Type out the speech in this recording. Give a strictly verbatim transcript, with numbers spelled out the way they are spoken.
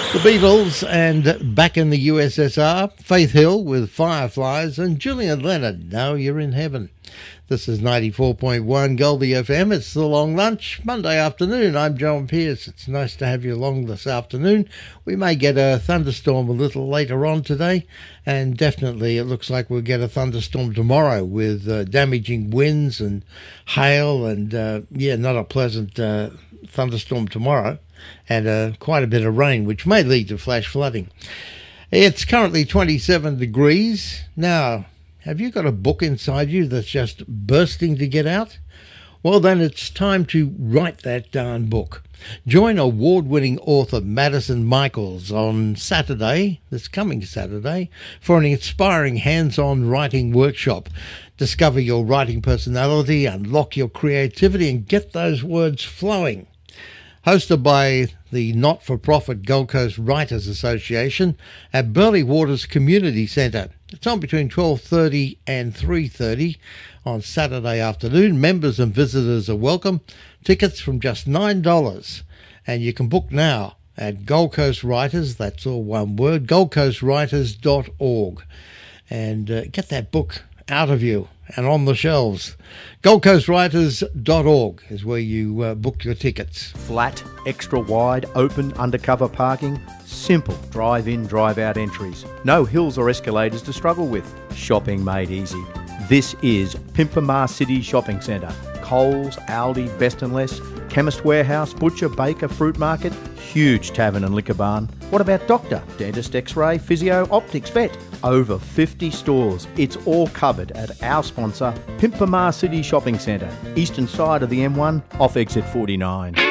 The Beatles and Back in the U S S R, Faith Hill with Fireflies, and Julian Leonard, Now You're in Heaven. This is ninety-four point one Goldie F M. It's The Long Lunch, Monday afternoon. I'm John Pierce. It's nice to have you along this afternoon. We may get a thunderstorm a little later on today, and definitely it looks like we'll get a thunderstorm tomorrow with uh, damaging winds and hail, and uh, yeah, not a pleasant uh, thunderstorm tomorrow. And uh, quite a bit of rain, which may lead to flash flooding. It's currently twenty-seven degrees. Now, have you got a book inside you that's just bursting to get out? Well, then it's time to write that darn book. Join award-winning author Madison Michaels on Saturday, this coming Saturday, for an inspiring hands-on writing workshop. Discover your writing personality, unlock your creativity, and get those words flowing. Hosted by the not-for-profit Gold Coast Writers Association at Burleigh Waters Community Centre. It's on between twelve thirty and three thirty on Saturday afternoon. Members and visitors are welcome. Tickets from just nine dollars. And you can book now at Gold Coast Writers, that's all one word, gold coast writers dot org. And uh, get that book out of you and on the shelves. gold coast writers dot org is where you uh, book your tickets. Flat, extra wide, open, undercover parking. Simple drive-in, drive-out entries. No hills or escalators to struggle with. Shopping made easy. This is Pimpamar City Shopping Centre. Coles, Aldi, Best and Less, Chemist Warehouse, Butcher, Baker, Fruit Market, huge tavern and liquor barn. What about doctor, dentist, x-ray, physio, optics, vet? Over fifty stores. It's all covered at our sponsor, Pimpamar City Shopping Centre, eastern side of the M one, off exit forty-nine.